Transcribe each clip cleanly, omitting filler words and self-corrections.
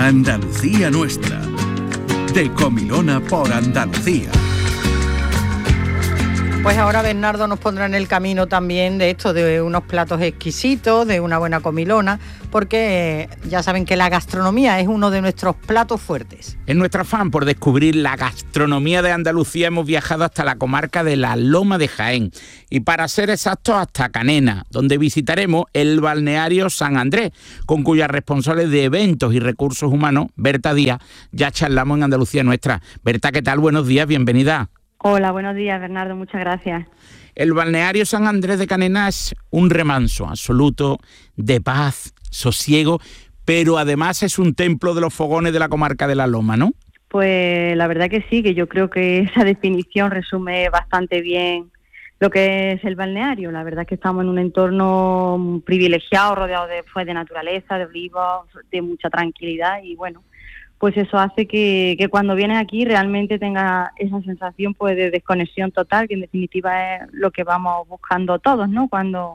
Andalucía Nuestra. De Comilona por Andalucía. Pues ahora Bernardo nos pondrá en el camino también de esto, de unos platos exquisitos, de una buena comilona, porque ya saben que la gastronomía es uno de nuestros platos fuertes. En nuestro afán por descubrir la gastronomía de Andalucía hemos viajado hasta la comarca de la Loma de Jaén y, para ser exactos, hasta Canena, donde visitaremos el balneario San Andrés, con cuya responsable de eventos y recursos humanos, Berta Díaz, ya charlamos en Andalucía Nuestra. Berta, ¿qué tal? Buenos días, bienvenida. Hola, buenos días, Bernardo, muchas gracias. El balneario San Andrés de Canena es un remanso absoluto de paz, sosiego, pero además es un templo de los fogones de la comarca de la Loma, ¿no? Pues la verdad que sí, que yo creo que esa definición resume bastante bien lo que es el balneario. La verdad es que estamos en un entorno privilegiado, rodeado de naturaleza, de olivos, de mucha tranquilidad y bueno, pues eso hace que cuando vienes aquí realmente tengas esa sensación pues de desconexión total, que en definitiva es lo que vamos buscando todos, ¿no?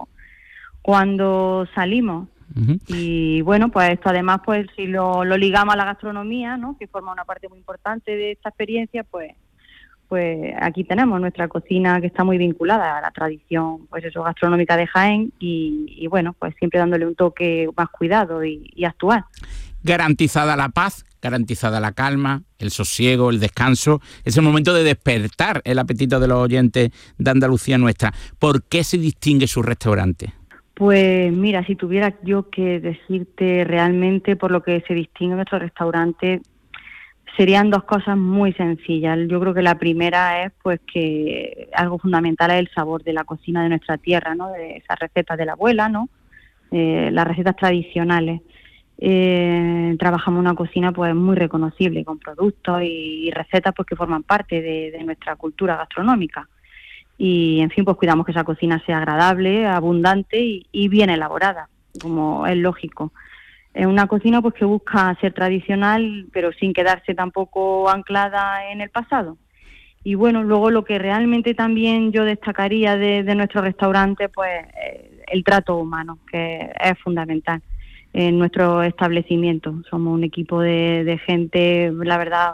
Cuando salimos. Uh-huh. Y bueno, pues esto además pues si lo ligamos a la gastronomía, ¿no? Que forma una parte muy importante de esta experiencia, pues aquí tenemos nuestra cocina que está muy vinculada a la tradición pues eso gastronómica de Jaén y bueno, pues siempre dándole un toque más cuidado y actual. Garantizada la paz, garantizada la calma, el sosiego, el descanso. Es el momento de despertar el apetito de los oyentes de Andalucía Nuestra. ¿Por qué se distingue su restaurante? Pues mira, si tuviera yo que decirte realmente por lo que se distingue nuestro restaurante, serían dos cosas muy sencillas. Yo creo que la primera es pues que algo fundamental es el sabor de la cocina de nuestra tierra, ¿no? De esas recetas de la abuela, ¿no? Las recetas tradicionales. Trabajamos una cocina pues muy reconocible, con productos y recetas pues que forman parte de nuestra cultura gastronómica. Y en fin, pues cuidamos que esa cocina sea agradable, abundante y bien elaborada, como es lógico. Es una cocina pues que busca ser tradicional, pero sin quedarse tampoco anclada en el pasado. Y bueno, luego lo que realmente también yo destacaría de nuestro restaurante, pues el trato humano, que es fundamental en nuestro establecimiento. Somos un equipo de gente, la verdad,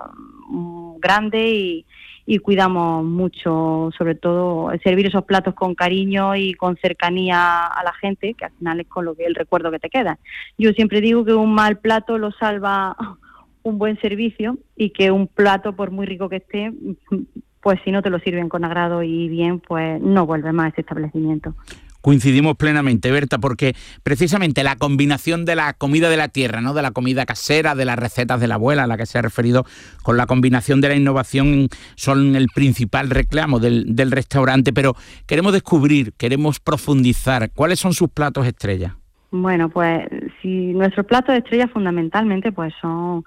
grande y cuidamos mucho, sobre todo, servir esos platos con cariño y con cercanía a la gente, que al final es con lo que el recuerdo que te queda. Yo siempre digo que un mal plato lo salva un buen servicio y que un plato, por muy rico que esté, pues si no te lo sirven con agrado y bien, pues no vuelves más a ese establecimiento. Coincidimos plenamente, Berta, porque precisamente la combinación de la comida de la tierra, ¿no? De la comida casera, de las recetas de la abuela a la que se ha referido, con la combinación de la innovación, son el principal reclamo del restaurante. Pero queremos descubrir, queremos profundizar. ¿Cuáles son sus platos estrella? Bueno, pues si nuestros platos estrella fundamentalmente pues son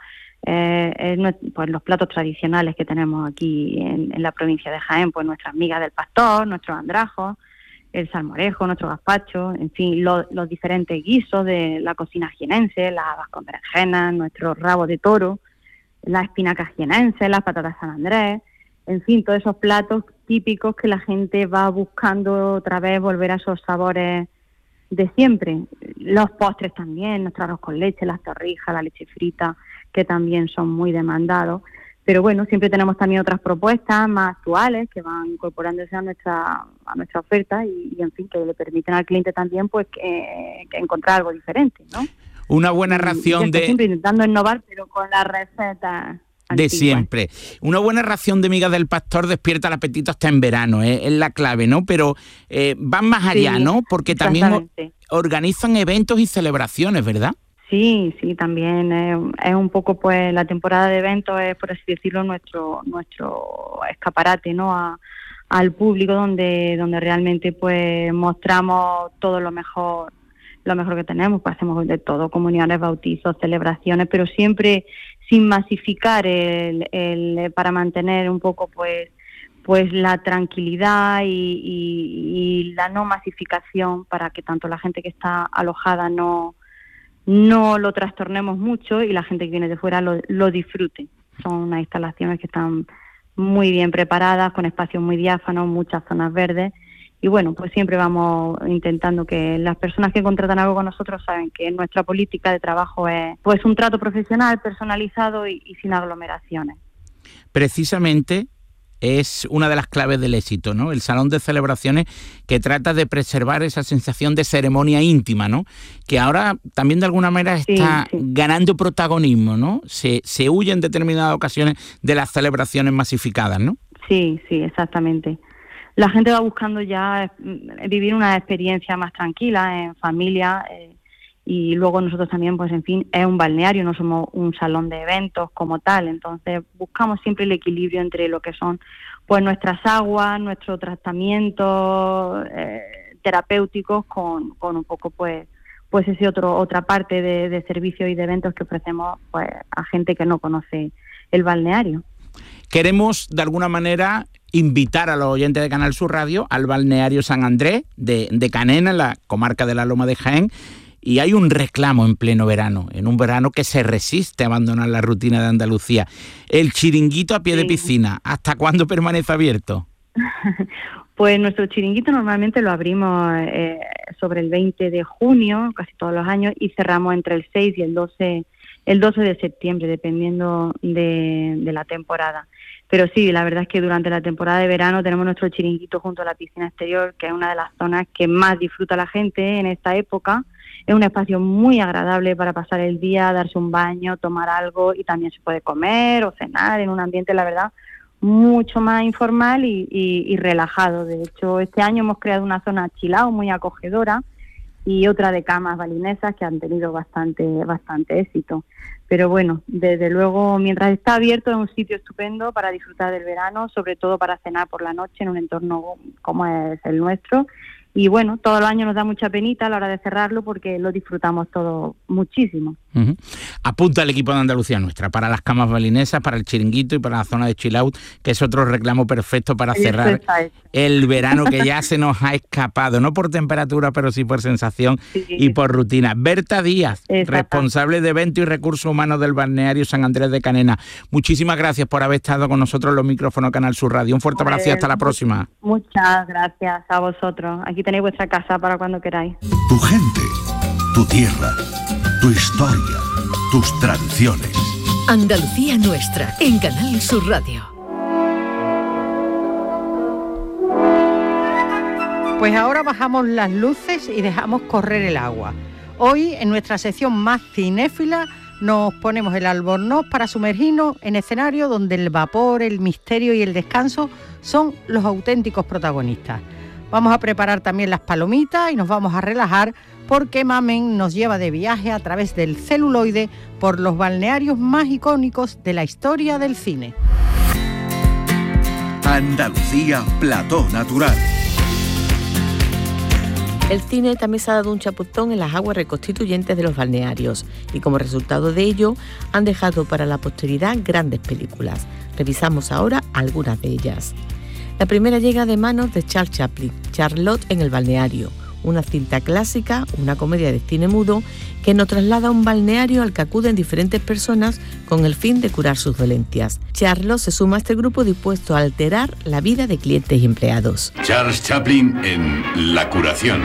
pues los platos tradicionales que tenemos aquí en la provincia de Jaén, pues nuestras migas del pastor, nuestros andrajos, el salmorejo, nuestro gazpacho, en fin, los diferentes guisos de la cocina jienense, las habas con berenjenas, nuestro rabo de toro, las espinacas jienenses, las patatas San Andrés, en fin, todos esos platos típicos que la gente va buscando otra vez volver a esos sabores de siempre. Los postres también, nuestro arroz con leche, las torrijas, la leche frita, que también son muy demandados. Pero bueno, siempre tenemos también otras propuestas más actuales que van incorporándose a nuestra oferta y en fin, que le permiten al cliente también pues que encontrar algo diferente, ¿no? Una buena ración de... Siempre intentando innovar, pero con la receta de siempre. Una buena ración de migas del pastor despierta el apetito hasta en verano, es la clave, ¿no? Pero van más allá, ¿no? Porque también organizan eventos y celebraciones, ¿verdad? Sí, también es un poco pues la temporada de eventos es, por así decirlo, nuestro escaparate, ¿no? Al público donde realmente pues mostramos todo lo mejor que tenemos, pues hacemos de todo, comuniones, bautizos, celebraciones, pero siempre sin masificar para mantener un poco pues la tranquilidad y la no masificación para que tanto la gente que está alojada no lo trastornemos mucho y la gente que viene de fuera lo disfrute. Son unas instalaciones que están muy bien preparadas, con espacios muy diáfanos, muchas zonas verdes bueno, pues siempre vamos intentando que las personas que contratan algo con nosotros saben que nuestra política de trabajo es pues un trato profesional, personalizado y sin aglomeraciones. Precisamente es una de las claves del éxito, ¿no? El salón de celebraciones, que trata de preservar esa sensación de ceremonia íntima, ¿no? Que ahora también de alguna manera está ganando protagonismo, ¿no? Se huye en determinadas ocasiones de las celebraciones masificadas, ¿no? Sí, exactamente. La gente va buscando ya vivir una experiencia más tranquila, en familia, y luego nosotros también, pues en fin, es un balneario, no somos un salón de eventos como tal, entonces buscamos siempre el equilibrio entre lo que son pues nuestras aguas, nuestros tratamientos terapéuticos con un poco pues ese otra parte de servicios y de eventos que ofrecemos pues a gente que no conoce el balneario. Queremos de alguna manera invitar a los oyentes de Canal Sur Radio al balneario San Andrés de Canena, en la comarca de la Loma de Jaén. Y hay un reclamo en pleno verano, en un verano que se resiste a abandonar la rutina de Andalucía. El chiringuito a pie de piscina, ¿hasta cuándo permanece abierto? Pues nuestro chiringuito normalmente lo abrimos sobre el 20 de junio, casi todos los años, y cerramos entre el 6 y el 12 de septiembre, dependiendo de la temporada. Pero sí, la verdad es que durante la temporada de verano tenemos nuestro chiringuito junto a la piscina exterior, que es una de las zonas que más disfruta la gente en esta época. Es un espacio muy agradable para pasar el día, darse un baño, tomar algo, y también se puede comer o cenar en un ambiente, la verdad, mucho más informal y relajado. De hecho, este año hemos creado una zona chill out muy acogedora y otra de camas balinesas que han tenido bastante éxito. Pero bueno, desde luego, mientras está abierto, es un sitio estupendo para disfrutar del verano, sobre todo para cenar por la noche en un entorno como es el nuestro. Y bueno, todos los años nos da mucha penita a la hora de cerrarlo porque lo disfrutamos todo muchísimo. Uh-huh. Apunta el equipo de Andalucía Nuestra para las camas balinesas, para el chiringuito y para la zona de chill out, que es otro reclamo perfecto para cerrar el verano que ya se nos ha escapado, no por temperatura, pero sí por sensación y por rutina. Berta Díaz, responsable de Eventos y Recursos Humanos del balneario San Andrés de Canena. Muchísimas gracias por haber estado con nosotros en los micrófonos de Canal Sur Radio. Un fuerte abrazo y hasta la próxima. Muchas gracias a vosotros. Aquí tenéis vuestra casa para cuando queráis. Tu gente, tu tierra, tu historia, tus tradiciones. Andalucía Nuestra, en Canal Sur Radio. Pues ahora bajamos las luces y dejamos correr el agua. Hoy, en nuestra sección más cinéfila, nos ponemos el albornoz para sumergirnos en escenarios donde el vapor, el misterio y el descanso son los auténticos protagonistas. Vamos a preparar también las palomitas y nos vamos a relajar porque Mamen nos lleva de viaje a través del celuloide por los balnearios más icónicos de la historia del cine. Andalucía, plató natural. El cine también se ha dado un chapuzón en las aguas reconstituyentes de los balnearios y como resultado de ello han dejado para la posteridad grandes películas. Revisamos ahora algunas de ellas. La primera llega de manos de Charles Chaplin, Charlotte en el balneario, una cinta clásica, una comedia de cine mudo que nos traslada a un balneario al que acuden diferentes personas con el fin de curar sus dolencias. Charlotte se suma a este grupo dispuesto a alterar la vida de clientes y empleados. Charles Chaplin en La curación.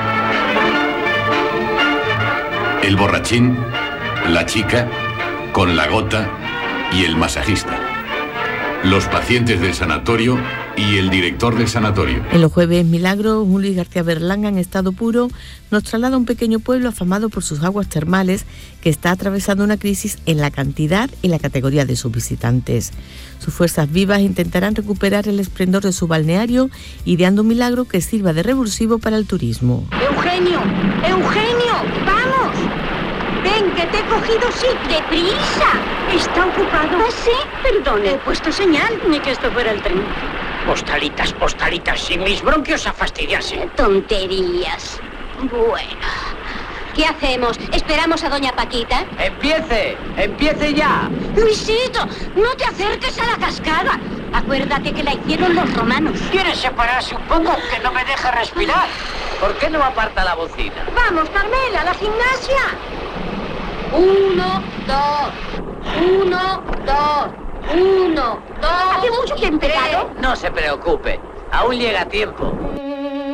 El borrachín, la chica, con la gota y el masajista. Los pacientes del sanatorio y el director del sanatorio. En los jueves Milagro, Luis García Berlanga en estado puro nos traslada a un pequeño pueblo afamado por sus aguas termales que está atravesando una crisis en la cantidad y la categoría de sus visitantes. Sus fuerzas vivas intentarán recuperar el esplendor de su balneario ideando un milagro que sirva de revulsivo para el turismo. ¡Eugenio! ¡Eugenio! ¡Vamos! ¡Ven, que te he cogido, sí! ¡Deprisa! ¿Está ocupado? ¿Ah, sí? Perdone, he puesto señal. Ni que esto fuera el tren. Postalitas, sin mis bronquios a fastidiarse. Tonterías. Bueno, ¿qué hacemos? ¿Esperamos a doña Paquita? ¡Empiece ya! Luisito, no te acerques a la cascada. Acuérdate que la hicieron los romanos. ¿Quieres separarse un poco? Que no me deja respirar. ¿Por qué no aparta la bocina? Vamos, Carmela, a la gimnasia. 1, 2. 1, 2. 1, 2. ¿Hace mucho que he empezado? No se preocupe, aún llega tiempo.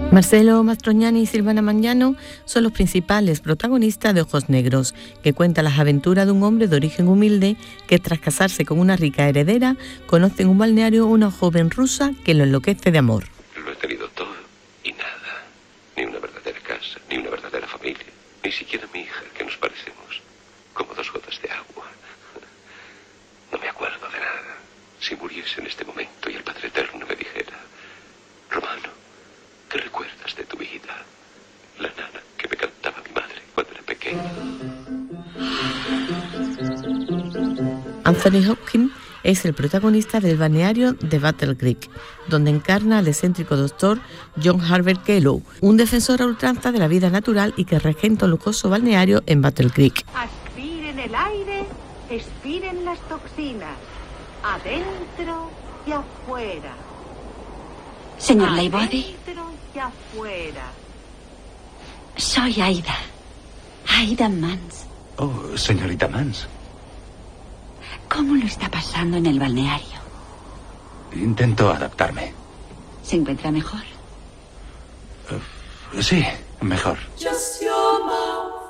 Marcelo Mastroianni y Silvana Magnano son los principales protagonistas de Ojos Negros, que cuenta las aventuras de un hombre de origen humilde que, tras casarse con una rica heredera, conoce en un balneario a una joven rusa que lo enloquece de amor. Lo he tenido todo y nada. Ni una verdadera casa, ni una verdadera familia, ni siquiera mi hija, que nos parecemos como dos gotas de agua. No me acuerdo de nada. Si muriese en este momento y el Padre Eterno me dijera: Romano, ¿qué recuerdas de tu vida? La nana que me cantaba mi madre cuando era pequeña. Anthony Hopkins es el protagonista del balneario de Battle Creek, donde encarna al excéntrico doctor John Harvey Kellogg, un defensor a ultranza de la vida natural y que regenta un lujoso balneario en Battle Creek. Aspiren el aire, expiren las toxinas, adentro y afuera. Señor Leibody. Adentro y afuera. Soy Aida. Aida Mans. Oh, señorita Mans. ¿Cómo lo está pasando en el balneario? Intento adaptarme. ¿Se encuentra mejor? Sí, mejor. Just your mouth.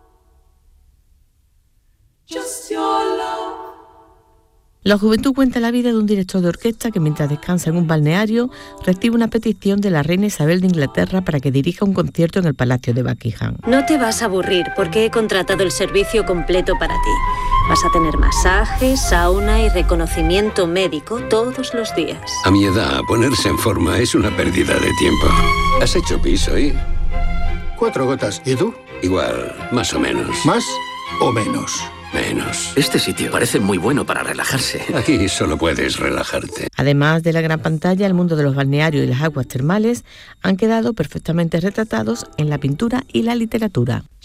Just your love. La juventud cuenta la vida de un director de orquesta que, mientras descansa en un balneario, recibe una petición de la reina Isabel de Inglaterra para que dirija un concierto en el Palacio de Buckingham. No te vas a aburrir porque he contratado el servicio completo para ti. Vas a tener masaje, sauna y reconocimiento médico todos los días. A mi edad, ponerse en forma es una pérdida de tiempo. ¿Has hecho piso y...? 4 gotas. ¿Y tú? Igual, más o menos. ¿Más o menos? Menos. Este sitio parece muy bueno para relajarse. Aquí solo puedes relajarte. Además de la gran pantalla, el mundo de los balnearios y las aguas termales han quedado perfectamente retratados en la pintura y la literatura.